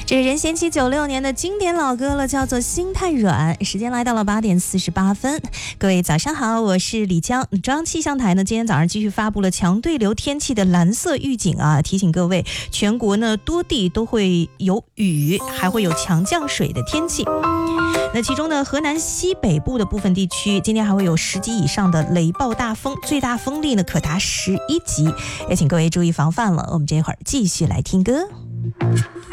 这是任贤齐96年的经典老歌了，叫做《心太软》。时间来到了8点48分，各位早上好，我是李江。中央气象台呢，今天早上继续发布了强对流天气的蓝色预警啊，提醒各位，全国呢多地都会有雨，还会有强降水的天气。那其中呢，河南西北部的部分地区今天还会有10级以上的雷暴大风，最大风力呢可达11级，也请各位注意防范了。我们这会儿继续来听歌。